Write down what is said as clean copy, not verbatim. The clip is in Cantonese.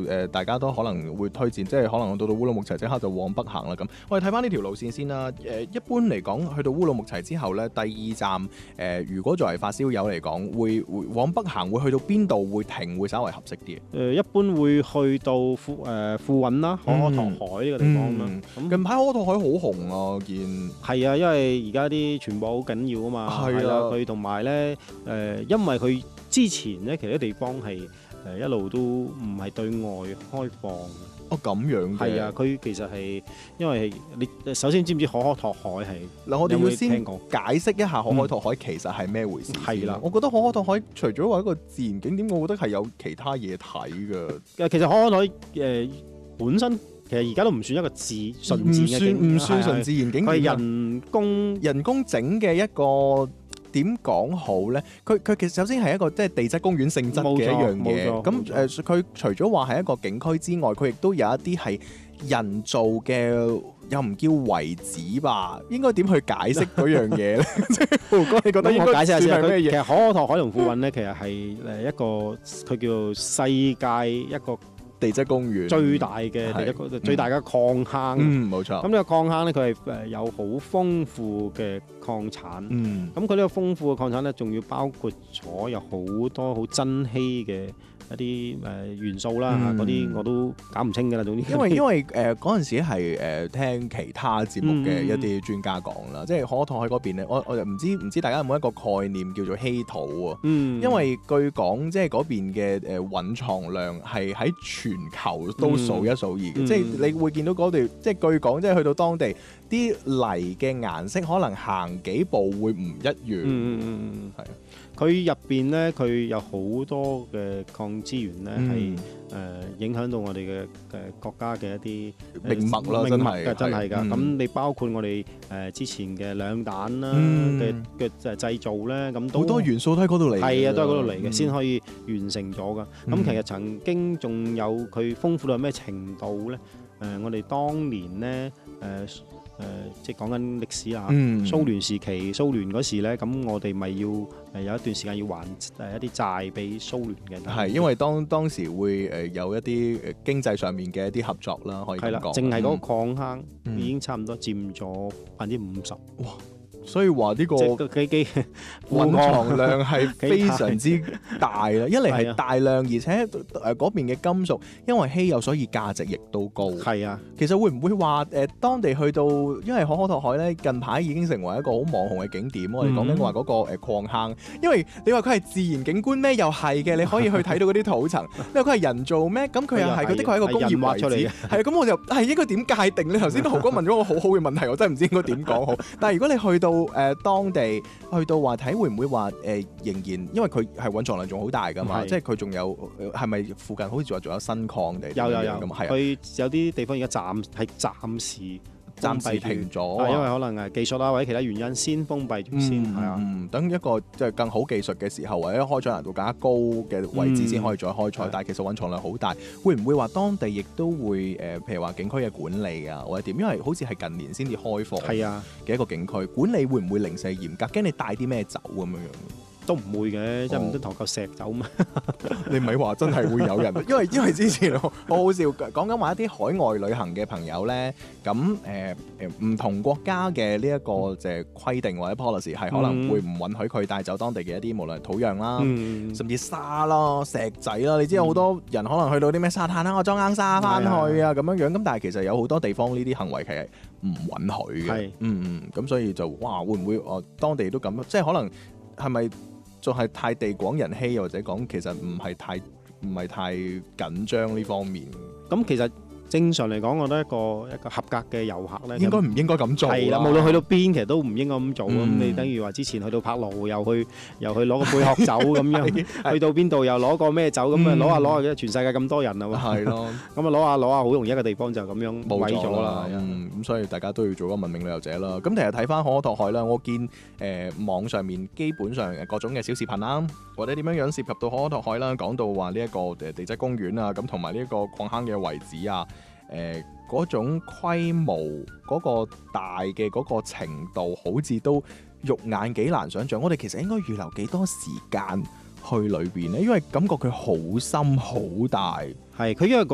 大家都可能會推薦，即係可能到烏魯木齊即刻就往北行啦咁。我哋睇翻呢條路線先啦。一般嚟講，去到烏魯木齊之後咧，第二站如果作為發燒友嚟講，會往北行會去到邊度會停會稍為合適啲？ 一般會去到富蘊啦，可可托海呢個地方啦。 近排可可托海好紅啊，見係啊，因為而家啲傳播好緊要啊嘛。係啊，佢同埋咧因為佢之前咧其實啲地方係一路都唔係對外開放。 哦，咁樣嘅。 係啊，佢其實係因為你首先知唔知可可托海係？ 嗱，我哋要先解釋一下可可托海其實係咩回事。係啦，我覺得可可托海除咗話一個自然景點，我覺得係有其他嘢睇㗎。 其實可可托海本身其實而家都唔算一個純自然嘅景點， 唔算純自然景點， 係人工整嘅一個。點講好咧？佢其實首先係一個即係地質公園性質嘅一樣嘢。咁佢除咗話係一個景區之外，佢亦都有一啲係人造嘅，又唔叫遺址吧？應該點去解釋嗰樣嘢咧？胡哥，你覺得應該解釋下先係咩嘢？ 其實可可托海同富蘊咧，其實係一個佢叫做世界一個地質公園最大嘅最大嘅礦坑。冇錯。咁呢個礦坑咧，佢係有好豐富嘅礦產。咁佢呢個豐富嘅礦產咧，仲要包括咗有好多好珍稀嘅一啲元素啦，嗰啲我都搞唔清㗎啦。總之， 因為嗰陣時係聽其他節目嘅一啲專家講啦，即係可可托海嗰邊咧，我就唔知大家有冇一個概念叫做稀土啊？因為據講即係嗰邊嘅蘊藏量係喺全球都數一數二嘅，即係你會見到嗰度，即係據講即係去到當地啲泥嘅顏色可能行幾步會唔一樣。係啊。 佢入邊咧，佢有好多嘅礦資源咧，係影響到我哋嘅國家嘅一啲命脈啦，真係㗎。咁你包括我哋之前嘅兩彈啦嘅製造咧，咁都好多元素都喺嗰度嚟。係啊，都喺嗰度嚟嘅，先可以完成咗㗎。咁其實曾經仲有佢豐富到咩程度咧？我哋當年咧即係講緊歷史啊，蘇聯時期，蘇聯嗰時咧，咁我哋咪要有一段時間要還一啲債俾蘇聯嘅。係因為當時會有一啲經濟上面嘅一啲合作啦，可以咁講。係啦，淨係嗰個礦坑已經差唔多佔咗50%。哇！所以話呢個蘊藏量係非常之大啦，一嚟係大量，而且嗰邊嘅金屬因為稀有，所以價值亦都高。係啊，其實會唔會話當地去到，因為可可托海咧近排已經成為一個好網紅嘅景點。我哋講緊話嗰個礦坑，因為你話佢係自然景觀咩？又係嘅，你可以去睇到嗰啲土層。你話佢係人造咩？咁佢又係，佢的確係一個工業遺址。係啊，咁我就係應該點界定？你頭先豪哥問咗我好好嘅問題，我真係唔知應該點講好。但係如果你去到當地去到話睇會唔會話仍然，因為佢係蘊藏量仲好大㗎嘛，即係佢仲有係咪附近好似話仲有新礦地？有咁係啊，佢有啲地方而家暫時停咗，因為可能技術啦或者其他原因先封閉住先。係啊，等一個即係更好技術嘅時候，或者開採難度更加高嘅位置先可以再開採。但係其實蘊藏量好大，會唔會話當地亦都會譬如話景區嘅管理啊，或者點？因為好似係近年先至開放嘅一個景區，管理會唔會零舍嚴格？驚你帶啲咩走咁樣樣？都唔會嘅，即係唔得同嚿石走嘛。你咪話真係會有人，因為之前好好笑，講緊話一啲海外旅行嘅朋友咧，咁唔同國家嘅呢一個就係規定或者 policy 係可能會唔允許佢帶走當地嘅一啲無論土壤啦，甚至沙啦、石仔啦。你知有好多人可能去到啲咩沙灘啦，我裝罌沙翻去啊咁樣樣。咁但係其實有好多地方呢啲行為其實唔允許嘅。咁所以就哇會唔會當地都咁？即係可能係咪？仲係太地廣人稀，或者講其實唔係太緊張呢方面。咁其實正常嚟講，我覺得一個合格嘅遊客咧，應該唔應該咁做？係啦，無論去到邊，其實都唔應該咁做。咁你等於話之前去到柏勞，又去攞個貝殼酒咁樣，去到邊度又攞個咩酒咁啊？攞下全世界咁多人啊嘛。係咯，咁啊攞下，好容易一個地方就咁樣冇咗啦。咁所以大家都要做個文明旅遊者啦。咁其實睇翻可可托海啦，我見網上面基本上各種嘅小視頻啦，或者點樣涉及到可可托海啦，講到話呢一個地質公園啊，咁同埋呢一個礦坑嘅遺址啊。嗰種規模嗰個大嘅嗰個程度，好似都肉眼幾難想像。我哋其實應該預留幾多時間去裏邊咧？因為感覺佢好深好大。係佢因為